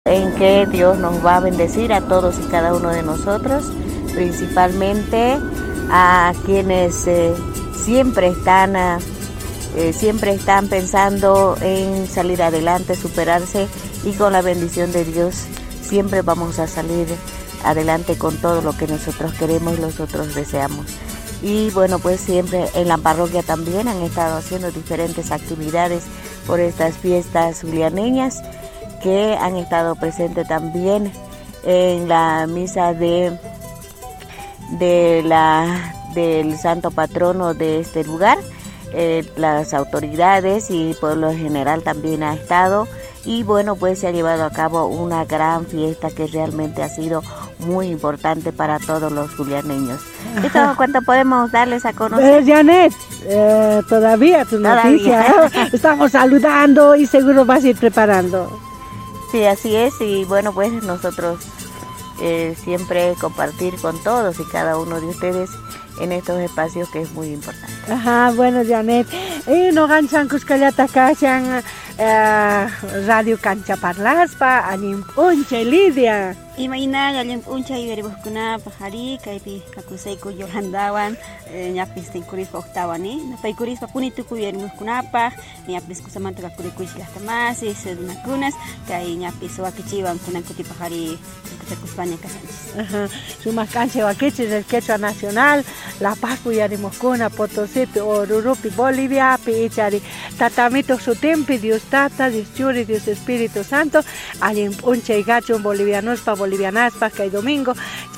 en que Dios nos va a bendecir a todos y cada uno de nosotros, principalmente a quienes siempre están pensando en salir adelante, superarse, y con la bendición de Dios siempre vamos a salir adelante con todo lo que nosotros queremos y nosotros deseamos. Y bueno, pues siempre en la parroquia también han estado haciendo diferentes actividades por estas fiestas julianeñas, que han estado presentes también en la misa del santo patrono de este lugar. Las autoridades y pueblo en general también ha estado, y bueno, pues se ha llevado a cabo una gran fiesta que realmente ha sido muy importante para todos los julianeños. ¿Esto cuánto podemos darles a conocer? Janet, todavía tu noticia, estamos saludando y seguro vas a ir preparando. Sí, así es, y bueno, pues nosotros siempre compartir con todos y cada uno de ustedes en estos espacios, que es muy importante. Ajá, bueno, Janet, no ganchan kuskallata kashan radio cancha parlaspa anim unche Lidia. Imaina yalim uncha iberibuscuna pajari kaipi kakuseiku yolandawan ñapis tinkurispa octawani napaykurispa punituku yerimuskunapa ñapis kusamanta kakurikuch las tamasis nakunas kay ñapis wakichiwan kunankuti pajari kusakuspaña kasanchis. Ajá, sumas cancha wakichis el quechua nacional la pacu yerimuskuna Potosí Orurupi Bolivia pi ichari tatamito sutempi Dios Tata Dios Churi Dios Espíritu Santo alim uncha y gacho bolivianos pa bolivianas pa kay domingo